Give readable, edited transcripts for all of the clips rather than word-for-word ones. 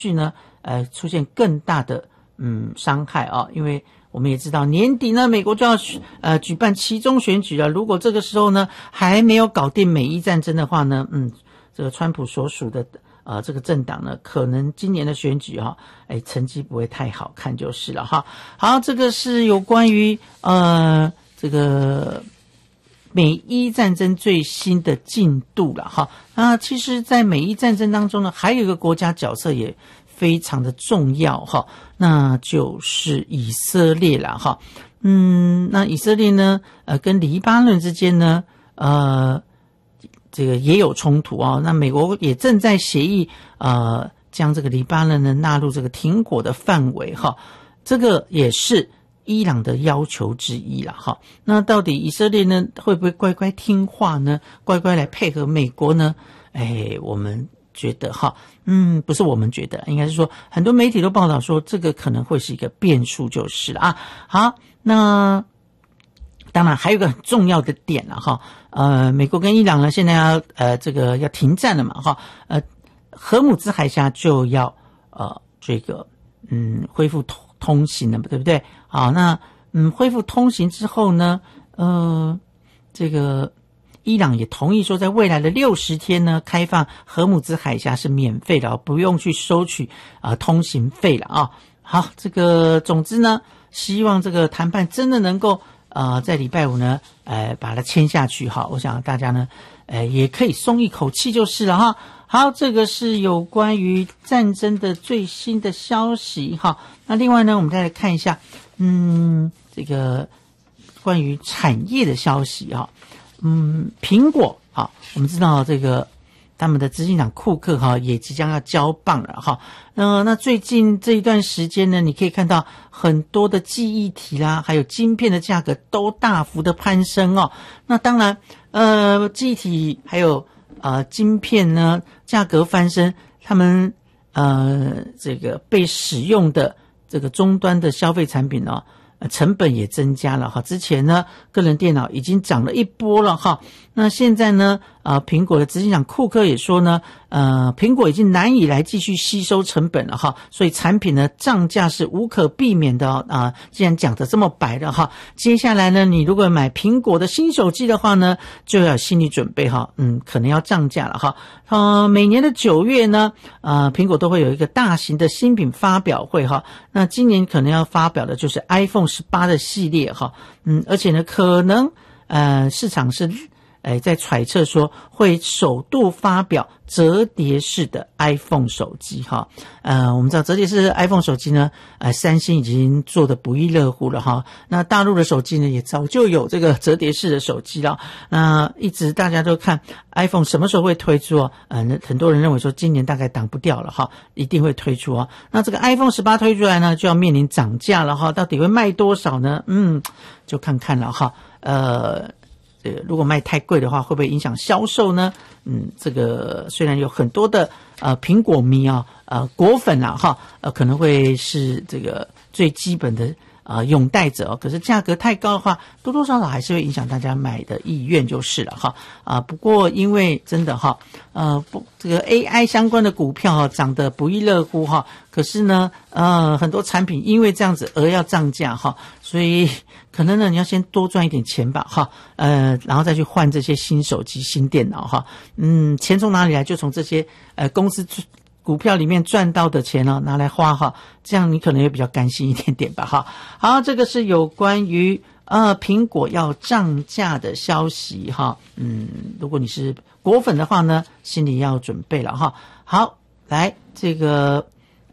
续呢出现更大的伤害啊，因为我们也知道年底呢美国就要举办期中选举了，如果这个时候呢还没有搞定美伊战争的话呢，这个川普所属的这个政党呢，可能今年的选举成绩不会太好看就是了哈。好，这个是有关于这个美伊战争最新的进度了哈。那其实在美伊战争当中呢，还有一个国家角色也非常的重要哈，那就是以色列啦哈。那以色列呢跟黎巴嫩之间呢这个也有冲突啊，那美国也正在协议将这个黎巴嫩呢纳入这个停火的范围哈，这个也是伊朗的要求之一啦哈。那到底以色列呢会不会乖乖听话呢？乖乖来配合美国呢？我们觉得哈，不是我们觉得，应该是说很多媒体都报道说这个可能会是一个变数就是了啊。好，那当然还有一个很重要的点了哈，美国跟伊朗呢现在要这个要停战了嘛哈，荷姆兹海峡就要这个恢复通行了嘛，对不对？好，那恢复通行之后呢，这个伊朗也同意说在未来的60天呢开放荷姆兹海峡是免费的，不用去收取通行费了啊。好，这个总之呢希望这个谈判真的能够在礼拜五呢把它签下去哈，我想大家呢也可以松一口气就是了哈。好，这个是有关于战争的最新的消息哈。那另外呢我们再来看一下这个关于产业的消息哈。苹果我们知道这个他们的执行长库克也即将要交棒了哈。那最近这一段时间呢，你可以看到很多的记忆体啦，还有晶片的价格都大幅的攀升哦。那当然记忆体还有晶片呢价格翻身，他们这个被使用的这个终端的消费产品呢成本也增加了哈。之前呢个人电脑已经涨了一波了哈，那现在呢苹果的执行长库克也说呢苹果已经难以来继续吸收成本了哈，所以产品呢涨价是无可避免的既然讲得这么白了哈，接下来呢你如果买苹果的新手机的话呢就要有心理准备哈，可能要涨价了哈。每年的9月呢苹果都会有一个大型的新品发表会哈，那今年可能要发表的就是 iPhone 18的系列哈，而且呢可能市场是在揣测说会首度发表折叠式的 iPhone 手机哈。我们知道折叠式的 iPhone 手机呢三星已经做得不亦乐乎了哈。那大陆的手机呢也早就有这个折叠式的手机了。那一直大家都看 iPhone 什么时候会推出很多人认为说今年大概挡不掉了哈，一定会推出那这个 iPhone 18推出来呢就要面临涨价了哈，到底会卖多少呢？就看看了哈。如果卖太贵的话会不会影响销售呢？这个虽然有很多的苹果迷果粉啦哈，可能会是这个最基本的拥戴者可是价格太高的话多多少少还是会影响大家买的意愿就是了哈。不过因为真的这个 AI 相关的股票涨得不亦乐乎可是呢很多产品因为这样子而要涨价所以可能呢你要先多赚一点钱吧然后再去换这些新手机新电脑钱从哪里来？就从这些公司股票里面赚到的钱拿来花这样你可能也比较甘心一点点吧好，这个是有关于苹果要涨价的消息如果你是果粉的话呢心里要准备了好，来这个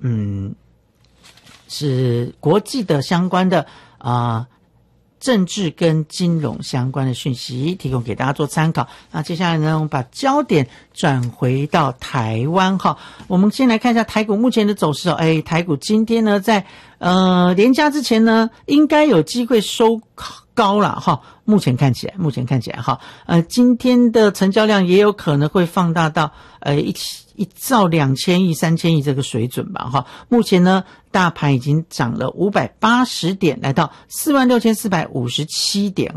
是国际的相关的政治跟金融相关的讯息提供给大家做参考。那接下来呢我们把焦点转回到台湾我们先来看一下台股目前的走势台股今天呢在连假之前呢应该有机会收高了目前看起来今天的成交量也有可能会放大到1兆2000亿3000亿这个水准吧目前呢大盘已经涨了580点来到46457点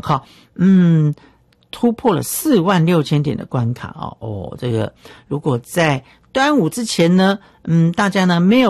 突破了46000点的关卡这个如果在端午之前呢，大家呢没有